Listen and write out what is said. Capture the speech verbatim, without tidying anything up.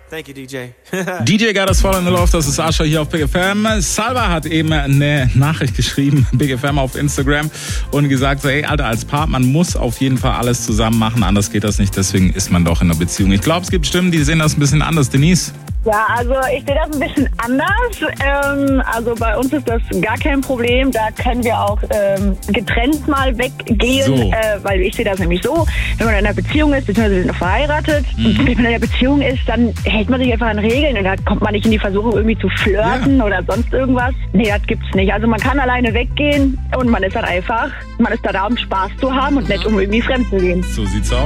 Thank you, D J. D J Got Us Fall in the Love, das ist Ascha hier auf Big F M. Salva hat eben eine Nachricht geschrieben, Big F M auf Instagram, und gesagt so, ey, Alter, als Paar, man muss auf jeden Fall alles zusammen machen, anders geht das nicht, deswegen ist man doch in einer Beziehung. Ich glaube, es gibt Stimmen, die sehen das ein bisschen anders. Denise? Ja, also ich sehe das ein bisschen anders. Ähm, also bei uns ist das gar kein Problem. Da können wir auch ähm, getrennt mal weggehen, So. äh, weil ich sehe das nämlich so, wenn man in einer Beziehung ist, beziehungsweise noch verheiratet, Mhm. und wenn man in einer Beziehung ist, dann hält man sich einfach an Regeln und da kommt man nicht in die Versuchung, irgendwie zu flirten Ja. oder sonst irgendwas. Nee, das gibt's nicht. Also man kann alleine weggehen und man ist dann einfach, man ist da da, um Spaß zu haben und nicht um irgendwie fremd zu gehen. So sieht's aus.